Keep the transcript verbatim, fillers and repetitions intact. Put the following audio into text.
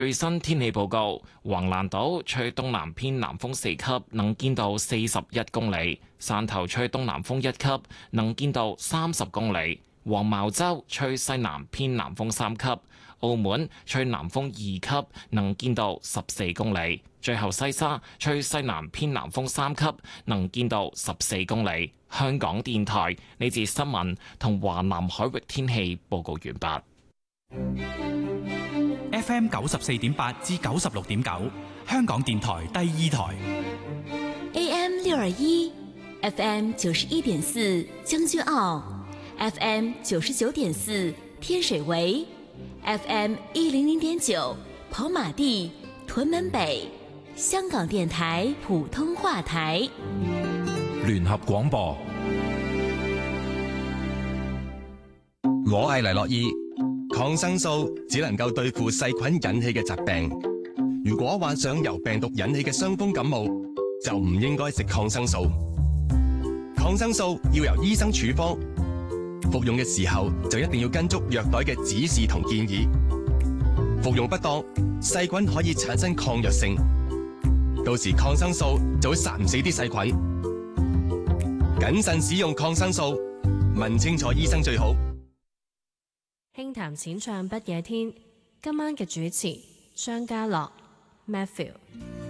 最新天氣報告：橫瀾島吹東南偏南風四級，能見度四十一公里；汕頭吹東南風一級，能見度三十公里；黃茅洲吹西南偏南風三級；澳門吹南風二級，能見度十四公里；最後西沙吹西南偏南風三級，能見度十四公里。香港電台呢節新聞同華南海域天氣報告完畢。 F M 九十四點八至九十六點九，香港電台第二台。 A M 六二一，F M 九十一點四將軍澳 ，F M 九十九點四天水圍 ，F M 一零零點九跑馬地屯門北，香港電台普通話台。 聯合廣播。 我係黎諾懿。抗生素只能夠對付細菌引起嘅疾病。如果患上由病毒引起嘅傷風感冒，就唔應該食抗生素。抗生素要由醫生處方，服用嘅時候就一定要跟足藥袋嘅指示同建議。服用不當，細菌可以產生抗藥性，到時抗生素就會殺唔死啲細菌。謹慎使用抗生素，問清楚醫生最好。 輕談淺唱不夜天，今晚嘅主持張家樂 Matthew。